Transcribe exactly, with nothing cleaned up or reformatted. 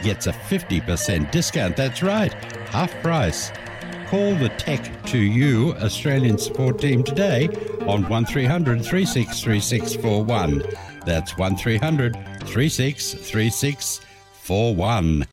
gets a fifty percent discount. That's right, half price. Call the Tech to You Australian support team today on one three hundred, three six three six four one. That's one three hundred, three six three six four one.